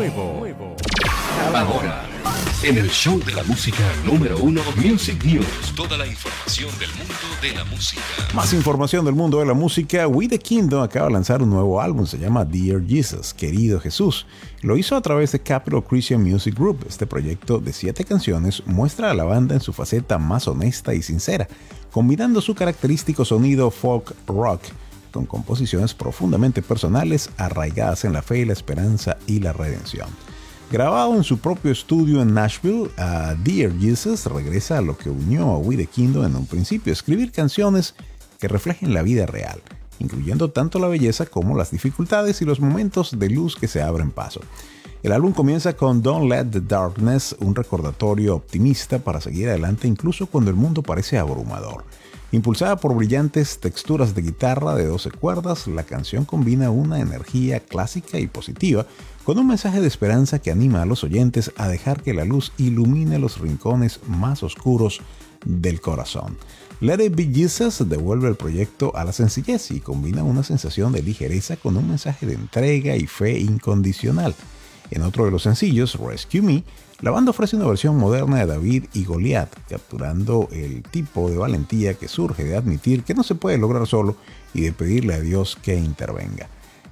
Ahora, en el show de la música número 1, Music News. Toda la información del mundo de la música. Más información del mundo de la música. We The Kingdom acaba de lanzar un nuevo álbum, se llama Dear Jesus, Querido Jesús. Lo hizo a través de Capitol Christian Music Group. Este proyecto de 7 canciones muestra a la banda en su faceta más honesta y sincera, combinando su característico sonido folk rock con composiciones profundamente personales arraigadas en la fe, la esperanza y la redención. Grabado en su propio estudio en Nashville, Dear Jesus regresa a lo que unió a We The Kingdom en un principio: escribir canciones que reflejen la vida real, incluyendo tanto la belleza como las dificultades y los momentos de luz que se abren paso. El álbum comienza con Don't Let the Darkness, un recordatorio optimista para seguir adelante incluso cuando el mundo parece abrumador. Impulsada por brillantes texturas de guitarra de 12 cuerdas, la canción combina una energía clásica y positiva con un mensaje de esperanza que anima a los oyentes a dejar que la luz ilumine los rincones más oscuros del corazón. Let It Be Jesus devuelve el proyecto a la sencillez y combina una sensación de ligereza con un mensaje de entrega y fe incondicional. En otro de los sencillos, Rescue Me, la banda ofrece una versión moderna de David y Goliat, capturando el tipo de valentía que surge de admitir que no se puede lograr solo y de pedirle a Dios que intervenga.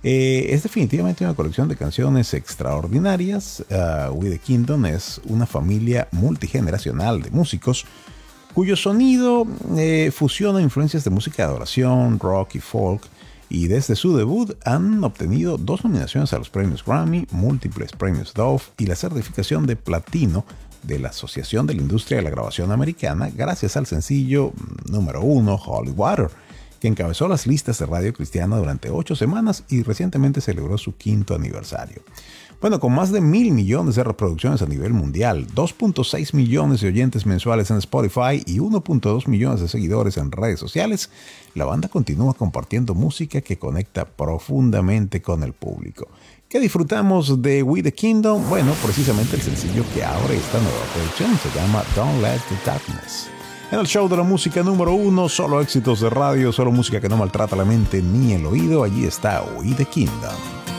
Es definitivamente una colección de canciones extraordinarias. We The Kingdom es una familia multigeneracional de músicos cuyo sonido fusiona influencias de música de adoración, rock y folk, y desde su debut han obtenido 2 nominaciones a los premios Grammy, múltiples premios Dove y la certificación de platino de la Asociación de la Industria de la Grabación Americana gracias al sencillo número 1 Holy Water, que encabezó las listas de radio cristiana durante 8 semanas y recientemente celebró su 5º aniversario. Bueno, con más de 1.000 millones de reproducciones a nivel mundial, 2.6 millones de oyentes mensuales en Spotify y 1.2 millones de seguidores en redes sociales, la banda continúa compartiendo música que conecta profundamente con el público. ¿Qué disfrutamos de We The Kingdom? Bueno, precisamente el sencillo que abre esta nueva producción se llama Don't Let the Darkness. En el show de la música número 1, solo éxitos de radio, solo música que no maltrata la mente ni el oído, allí está We The Kingdom.